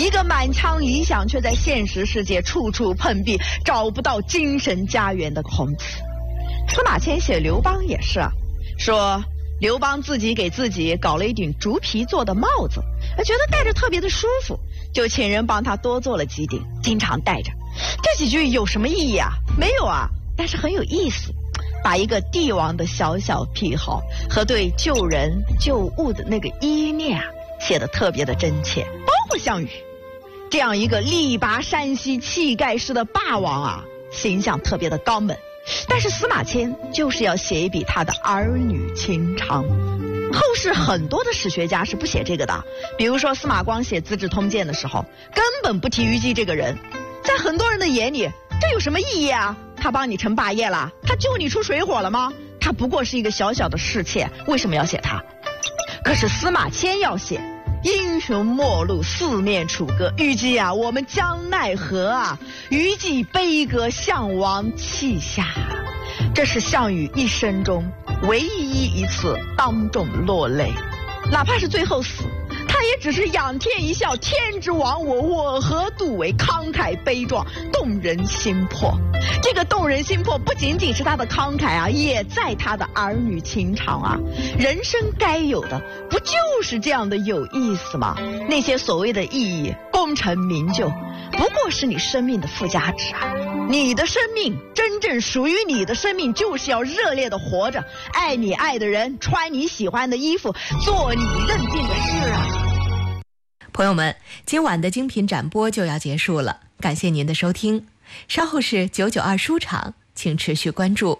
一个满腔理想却在现实世界处处碰壁，找不到精神家园的孔子。司马迁写刘邦也是啊，说刘邦自己给自己搞了一顶竹皮做的帽子，觉得戴着特别的舒服，就请人帮他多做了几顶，经常戴着。这几句有什么意义啊？没有啊，但是很有意思，把一个帝王的小小癖好和对救人救物的那个依念啊，写得特别的真切。包括项羽这样一个力拔山兮气盖世的霸王啊，形象特别的刚猛。但是司马迁就是要写一笔他的儿女情长。后世很多的史学家是不写这个的，比如说司马光写《资治通鉴》的时候，根本不提虞姬这个人。在很多人的眼里，这有什么意义啊？他帮你成霸业了？他救你出水火了吗？他不过是一个小小的侍妾，为什么要写他？可是司马迁要写英雄末路，四面楚歌，虞姬啊，我们将奈何啊？虞姬悲歌项王泣下。这是项羽一生中唯一一次当众落泪，哪怕是最后死，他也只是仰天一笑，天之亡我，我何度为？慷慨悲壮，动人心魄。这个动人心魄不仅仅是他的慷慨啊，也在他的儿女情长啊。人生该有的不就是这样的有意思吗？那些所谓的意义、功成名就，不过是你生命的附加值啊。你的生命，真正属于你的生命，就是要热烈的活着，爱你爱的人，穿你喜欢的衣服，做你认定的事啊。 朋友们，今晚的精品展播就要结束了，感谢您的收听。稍后是992书场，请持续关注。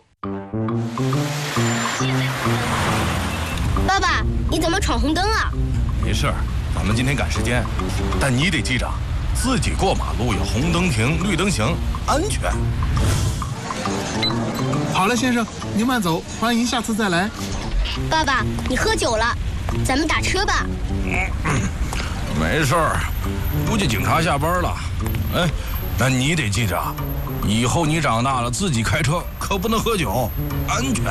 爸爸，你怎么闯红灯啊？ 没事儿，咱们今天赶时间，但你得记着，自己过马路要红灯停，绿灯行，安全。 好了，先生，您慢走，欢迎下次再来。 爸爸，你喝酒了，咱们打车吧。 没事儿，估计警察下班了。哎，那你得记着，以后你长大了自己开车可不能喝酒，安全。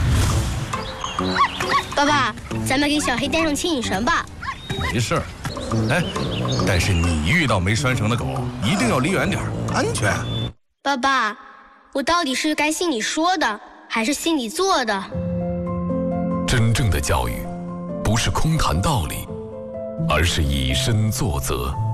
爸爸，咱们给小黑带上牵引绳吧。 没事儿，哎，但是你遇到没拴绳的狗，一定要离远点，安全。 爸爸，我到底是该信你说的，还是信你做的？ 真正的教育，不是空谈道理，而是以身作则。